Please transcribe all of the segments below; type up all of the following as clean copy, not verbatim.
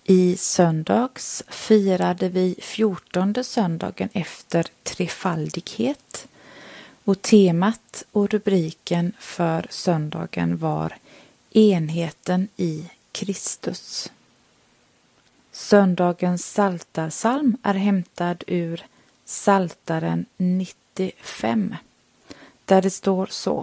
I söndags firade vi 14:e söndagen efter trefaldighet och temat och rubriken för söndagen var enheten i Kristus. Söndagens psaltarpsalm är hämtad ur Psaltaren 95 där det står så: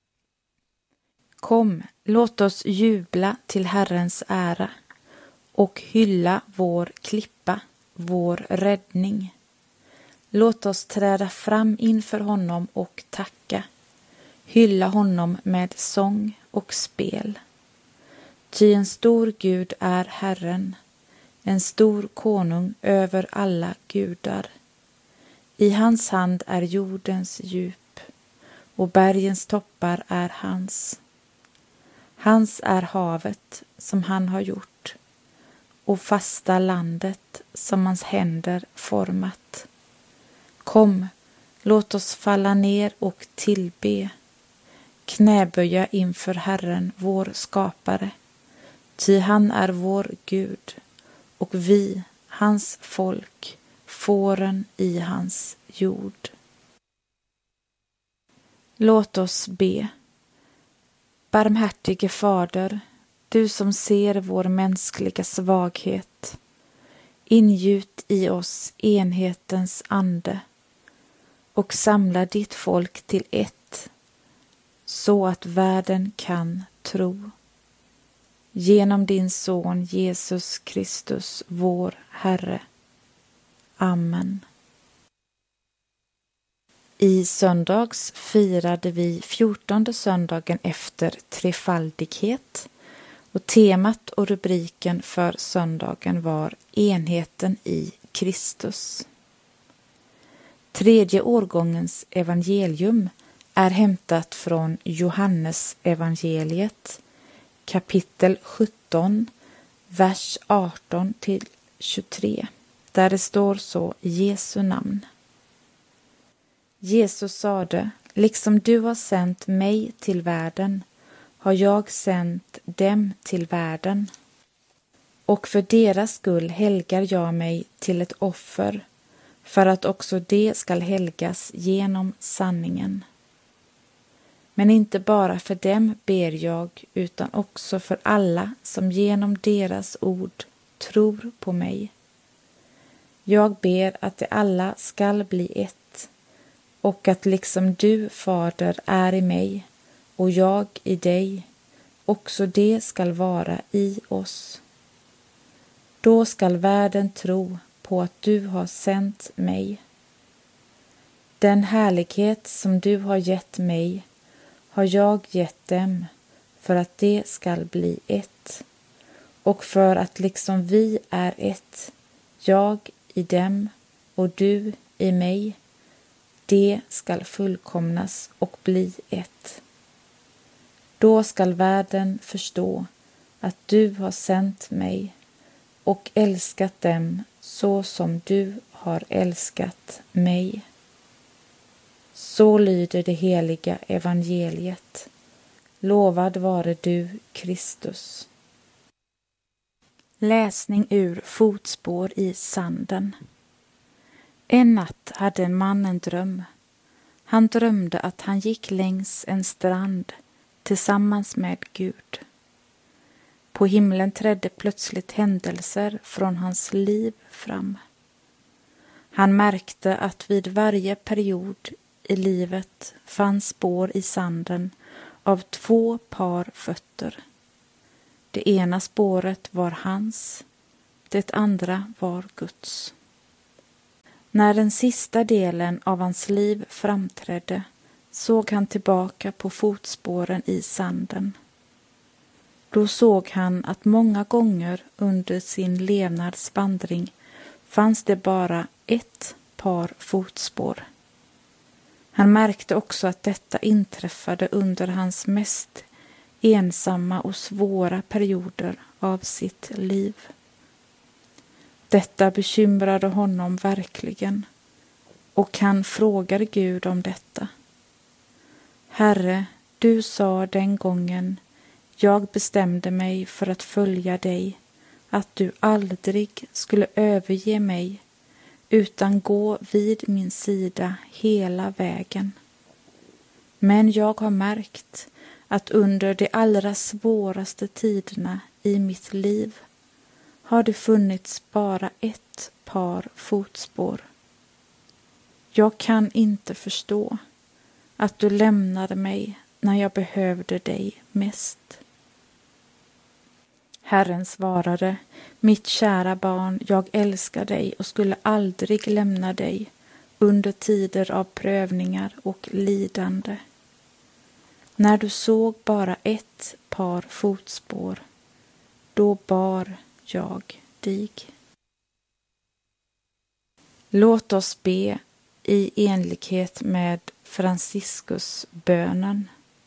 Kom, låt oss jubla till Herrens ära och hylla vår klippa, vår räddning. Låt oss träda fram inför honom och tacka, hylla honom med sång och spel. Ty en stor Gud är Herren, en stor konung över alla gudar. I hans hand är jordens djup, och bergens toppar är hans. Hans är havet som han har gjort, och fasta landet som hans händer format. Kom, låt oss falla ner och tillbe, knäböja inför Herren vår skapare, ty han är vår Gud, och vi, hans folk, fåren i hans jord. Låt oss be. Barmhärtige Fader, du som ser vår mänskliga svaghet, ingjut i oss enhetens ande och samla ditt folk till ett, så att världen kan tro. Genom din son Jesus Kristus, vår Herre. Amen. I söndags firade vi 14:e söndagen efter trefaldighet och temat och rubriken för söndagen var enheten i Kristus. Tredje årgångens evangelium är hämtat från Johannes evangeliet, kapitel 17, vers 18-23, där det står så i Jesu namn. Jesus sade, liksom du har sänt mig till världen, har jag sänt dem till världen. Och för deras skull helgar jag mig till ett offer, för att också det skall helgas genom sanningen. Men inte bara för dem ber jag, utan också för alla som genom deras ord tror på mig. Jag ber att de alla skall bli ett, och att liksom du, Fader, är i mig och jag i dig, också det skall vara i oss. Då skall världen tro på att du har sänt mig. Den härlighet som du har gett mig har jag gett dem, för att det skall bli ett, och för att liksom vi är ett, jag i dem och du i mig, det skall fullkomnas och bli ett. Då skall världen förstå att du har sänt mig och älskat dem så som du har älskat mig. Så lyder det heliga evangeliet. Lovad vare du, Kristus. Läsning ur Fotspår i sanden. En natt hade en man en dröm. Han drömde att han gick längs en strand tillsammans med Gud. På himlen trädde plötsligt händelser från hans liv fram. Han märkte att vid varje period i livet fanns spår i sanden av 2 par fötter. Det ena spåret var hans, det andra var Guds. När den sista delen av hans liv framträdde såg han tillbaka på fotspåren i sanden. Då såg han att många gånger under sin levnadsvandring fanns det bara ett par fotspår. Han märkte också att detta inträffade under hans mest ensamma och svåra perioder av sitt liv. Detta bekymrade honom verkligen, och han frågade Gud om detta. Herre, du sa den gången jag bestämde mig för att följa dig, att du aldrig skulle överge mig utan gå vid min sida hela vägen. Men jag har märkt att under de allra svåraste tiderna i mitt liv har det funnits bara ett par fotspår. Jag kan inte förstå att du lämnade mig när jag behövde dig mest. Herren svarade, mitt kära barn, jag älskar dig och skulle aldrig lämna dig under tider av prövningar och lidande. När du såg bara ett par fotspår, då bar jag dig. Låt oss be i enlighet med Franciscus bönen.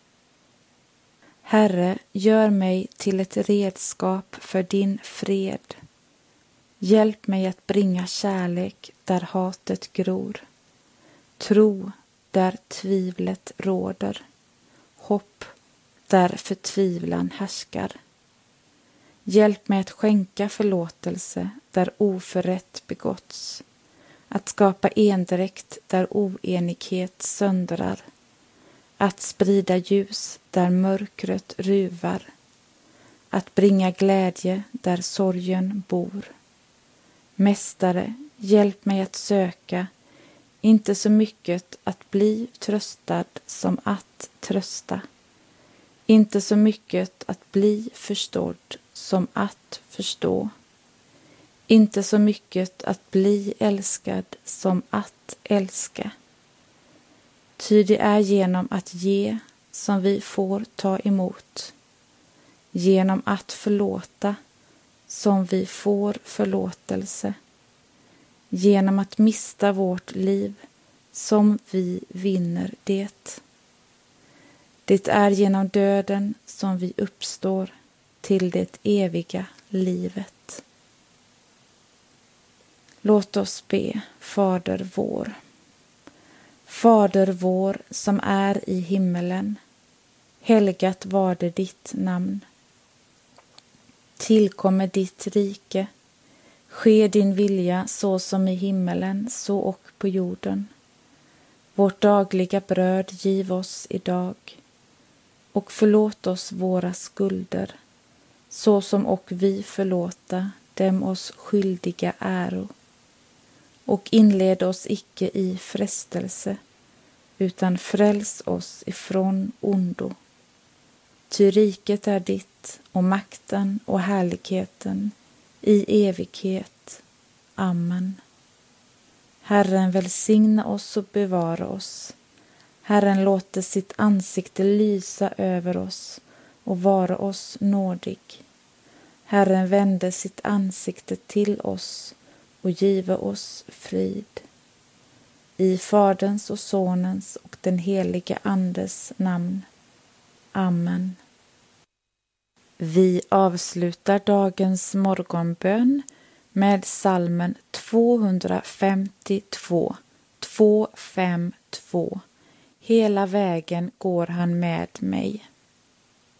Herre, gör mig till ett redskap för din fred. Hjälp mig att bringa kärlek där hatet gror, tro där tvivlet råder, hopp där förtvivlan härskar. Hjälp mig att skänka förlåtelse där oförrätt begåtts, att skapa endräkt där oenighet söndrar, att sprida ljus där mörkret ruvar, att bringa glädje där sorgen bor. Mästare, hjälp mig att söka, inte så mycket att bli tröstad som att trösta, inte så mycket att bli förstådd som att förstå, inte så mycket att bli älskad som att älska. Ty det är genom att ge som vi får ta emot, genom att förlåta som vi får förlåtelse, genom att mista vårt liv som vi vinner det. Det är genom döden som vi uppstår till det eviga livet. Låt oss be, Fader vår. Fader vår som är i himmelen, helgat varde ditt namn. Tillkommer ditt rike, ske din vilja så som i himmelen, så och på jorden. Vårt dagliga bröd giv oss idag, och förlåt oss våra skulder, så som och vi förlåta dem oss skyldiga äro. Och inled oss icke i frestelse, utan fräls oss ifrån ondo. Ty riket är ditt, och makten och härligheten i evighet. Amen. Herren välsigna oss och bevara oss. Herren låter sitt ansikte lysa över oss och vara oss nådig. Herren vände sitt ansikte till oss och give oss frid. I Faderns och Sonens och den helige Andes namn. Amen. Vi avslutar dagens morgonbön med psalmen 252, 252. Hela vägen går han med mig.